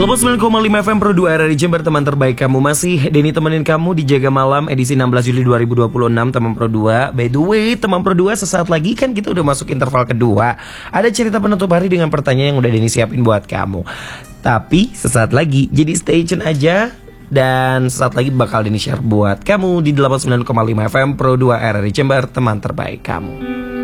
89,5 FM Pro 2 RRI Jember, teman terbaik kamu. Masih Denny temenin kamu di Jaga Malam edisi 16 Juli 2026, teman Pro 2. By the way, teman Pro 2, sesaat lagi kan kita udah masuk interval kedua. Ada cerita penutup hari dengan pertanyaan yang udah Denny siapin buat kamu. Tapi sesaat lagi, jadi stay tune aja. Dan sesaat lagi bakal Denny share buat kamu di 89,5 FM Pro 2 RRI Jember, teman terbaik kamu.